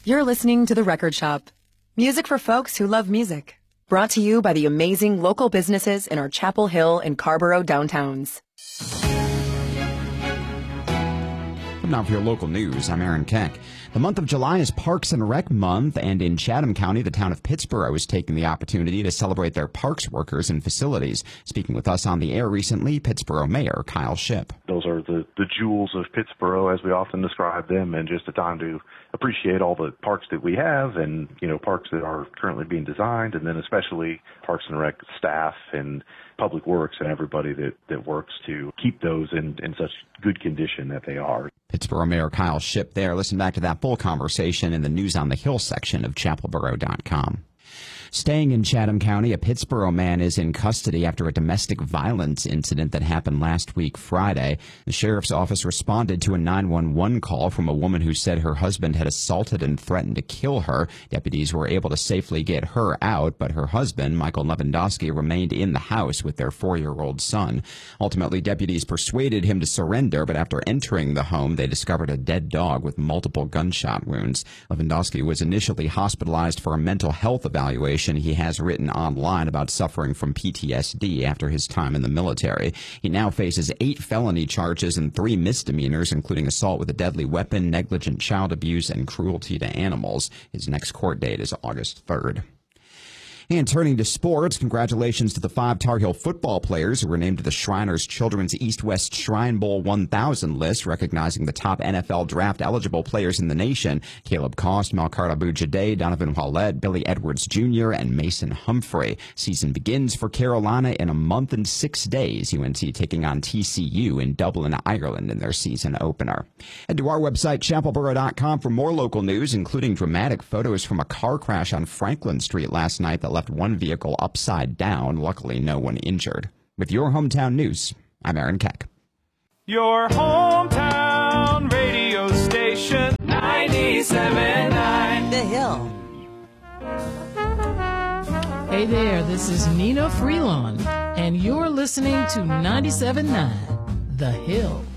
You're listening to The Record Shop. Music for folks who love music. Brought to you by the amazing local businesses in our Chapel Hill and Carborough downtowns. Now for your local news, I'm Aaron Keck. The month of July is Parks and Rec Month, and in Chatham County, the town of Pittsboro is taking the opportunity to celebrate their parks workers and facilities. Speaking with us on the air recently, Pittsboro Mayor Kyle Shipp. Those are the jewels of Pittsboro, as we often describe them, and just a time to appreciate all the parks that we have and, parks that are currently being designed, and then especially Parks and Rec staff and Public Works and everybody that works to keep those in such good condition that they are. Pittsboro Mayor Kyle Shipp there. Listen back to that full conversation in the News on the Hill section of chapelboro.com. Staying in Chatham County, a Pittsboro man is in custody after a domestic violence incident that happened last week Friday. The sheriff's office responded to a 911 call from a woman who said her husband had assaulted and threatened to kill her. Deputies were able to safely get her out, but her husband, Michael Lewandowski, remained in the house with their 4-year-old son. Ultimately, deputies persuaded him to surrender, but after entering the home, they discovered a dead dog with multiple gunshot wounds. Lewandowski was initially hospitalized for a mental health evaluation. He has written online about suffering from PTSD after his time in the military. He now faces 8 felony charges and 3 misdemeanors, including assault with a deadly weapon, negligent child abuse, and cruelty to animals. His next court date is August 3rd. And turning to sports, congratulations to the 5 Tar Heel football players who were named to the Shriners Children's East-West Shrine Bowl 1000 list, recognizing the top NFL draft-eligible players in the nation. Caleb Cost, Malcart Abu-Jade, Donovan Wallett, Billy Edwards Jr., and Mason Humphrey. Season begins for Carolina in a month and 6 days. UNC taking on TCU in Dublin, Ireland in their season opener. Head to our website, chapelboro.com, for more local news, including dramatic photos from a car crash on Franklin Street last night that left one vehicle upside down. Luckily, no one injured. With your hometown news, I'm Aaron Keck. Your hometown radio station, 97.9 The Hill. Hey there, this is Nina Freelon, and you're listening to 97.9 The Hill.